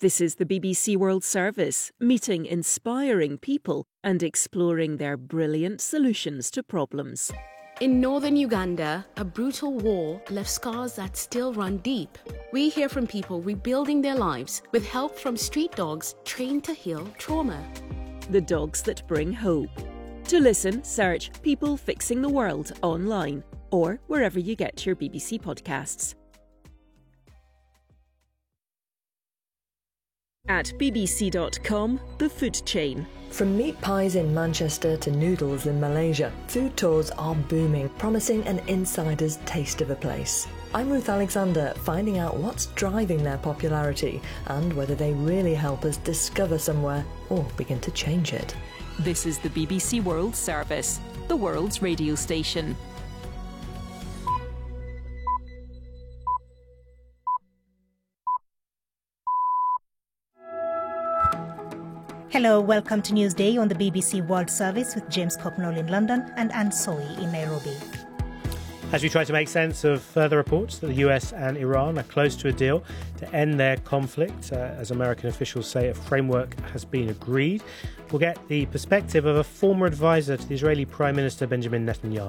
This is the BBC World Service, meeting inspiring people and exploring their brilliant solutions to problems. In northern Uganda, a brutal war left scars that still run deep. We hear from people rebuilding their lives with help from street dogs trained to heal trauma. The dogs that bring hope. To listen, search People Fixing the World online or wherever you get your BBC podcasts. At bbc.com, The Food Chain. From meat pies in Manchester to noodles in Malaysia, food tours are booming, promising an insider's taste of a place. I'm Ruth Alexander, finding out what's driving their popularity and whether they really help us discover somewhere or begin to change it. This is the BBC World Service, the world's radio station. Hello, welcome to Newsday on the BBC World Service with James Copnall in London and Anne Soy in Nairobi. As we try to make sense of further reports that the US and Iran are close to a deal to end their conflict, as American officials say a framework has been agreed, we'll get the perspective of a former advisor to the Israeli Prime Minister Benjamin Netanyahu.